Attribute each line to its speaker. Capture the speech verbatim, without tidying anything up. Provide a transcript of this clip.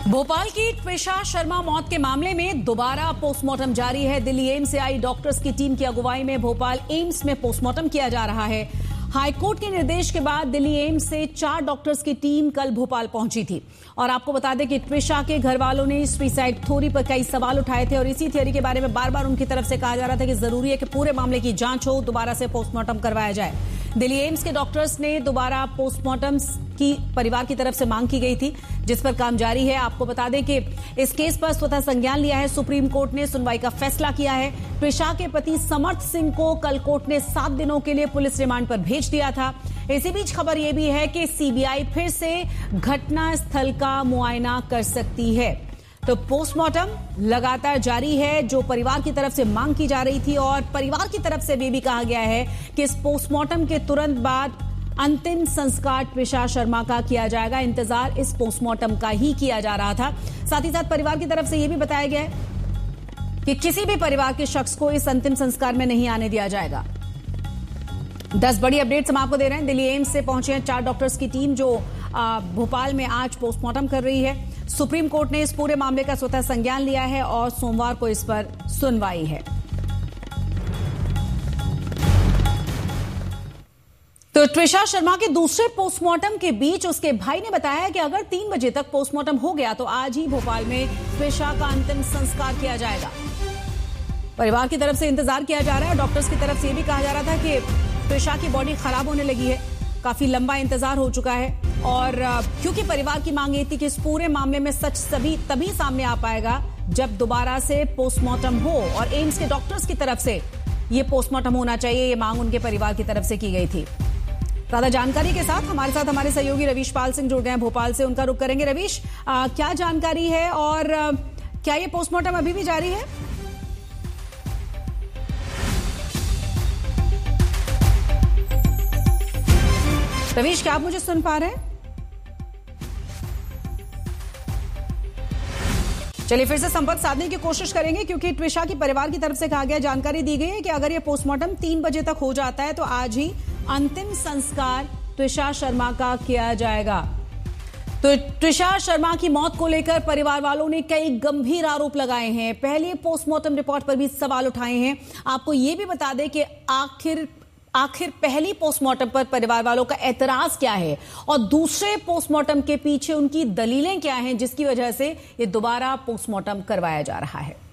Speaker 1: भोपाल की त्विषा शर्मा मौत के मामले में दोबारा पोस्टमार्टम जारी है। दिल्ली एम्स से आई डॉक्टर्स की टीम की अगुवाई में भोपाल एम्स में पोस्टमार्टम किया जा रहा है। हाईकोर्ट के निर्देश के बाद दिल्ली एम्स से चार डॉक्टर्स की टीम कल भोपाल पहुंची थी और आपको बता दें कि त्विषा के घर वालों ने सुसाइड थ्योरी पर कई सवाल उठाए थे और इसी थ्योरी के बारे में बार बार उनकी तरफ से कहा जा रहा था कि जरूरी है कि पूरे मामले की जांच हो, दोबारा से पोस्टमार्टम करवाया जाए। दिल्ली एम्स के डॉक्टर्स ने दोबारा पोस्टमार्टम की परिवार की तरफ से मांग की गई थी, जिस पर काम जारी है। आपको बता दें कि इस केस पर स्वतः संज्ञान लिया है। सुप्रीम कोर्ट ने सुनवाई का फैसला किया है। त्विषा के पति समर्थ सिंह को कल कोर्ट ने सात दिनों के लिए पुलिस रिमांड पर भेज दिया था। इसी बीच खबर यह भी है कि सीबीआई फिर से घटना स्थल का मुआयना कर सकती है। तो पोस्टमार्टम लगातार जारी है, जो परिवार की तरफ से मांग की जा रही थी और परिवार की तरफ से भी, भी कहा गया है कि इस पोस्टमार्टम के तुरंत बाद अंतिम संस्कार त्विषा शर्मा का किया जाएगा। इंतजार इस पोस्टमार्टम का ही किया जा रहा था। साथ ही साथ परिवार की तरफ से यह भी बताया गया है कि किसी भी परिवार के शख्स को इस अंतिम संस्कार में नहीं आने दिया जाएगा। दस बड़ी अपडेट्स हम आपको दे रहे हैं। दिल्ली एम्स से पहुंचे हैं चार डॉक्टर्स की टीम जो भोपाल में आज पोस्टमार्टम कर रही है। सुप्रीम कोर्ट ने इस पूरे मामले का स्वतः संज्ञान लिया है और सोमवार को इस पर सुनवाई है। तो त्विषा शर्मा के दूसरे पोस्टमार्टम के बीच उसके भाई ने बताया कि अगर तीन बजे तक पोस्टमार्टम हो गया तो आज ही भोपाल में त्विषा का अंतिम संस्कार किया जाएगा। परिवार की तरफ से इंतजार किया जा रहा है। डॉक्टर्स की तरफ से यह भी कहा जा रहा था कि त्विषा की बॉडी खराब होने लगी है, काफी लंबा इंतजार हो चुका है और क्योंकि परिवार की मांग ये थी कि इस पूरे मामले में सच सभी तभी सामने आ पाएगा जब दोबारा से पोस्टमार्टम हो और एम्स के डॉक्टर्स की तरफ से ये पोस्टमार्टम होना चाहिए, ये मांग उनके परिवार की तरफ से की गई थी। ज्यादा जानकारी के साथ हमारे साथ हमारे सहयोगी रवीश पाल सिंह जुड़ गए हैं भोपाल से, उनका रुख करेंगे। रवीश, आ, क्या जानकारी है और आ, क्या ये पोस्टमार्टम अभी भी जारी है? रवीश, क्या आप मुझे सुन पा रहे हैं? चलिए फिर से संपर्क साधने की कोशिश करेंगे क्योंकि त्विषा की परिवार की तरफ से कहा गया, जानकारी दी गई है कि अगर ये पोस्टमार्टम तीन बजे तक हो जाता है तो आज ही अंतिम संस्कार त्विषा शर्मा का किया जाएगा। तो त्विषा शर्मा की मौत को लेकर परिवार वालों ने कई गंभीर आरोप लगाए हैं। पहले पोस्टमार्टम रिपोर्ट पर भी सवाल उठाए हैं। आपको यह भी बता दें कि आखिर आखिर पहली पोस्टमार्टम पर परिवार वालों का एतराज क्या है और दूसरे पोस्टमार्टम के पीछे उनकी दलीलें क्या हैं जिसकी वजह से ये दोबारा पोस्टमार्टम करवाया जा रहा है।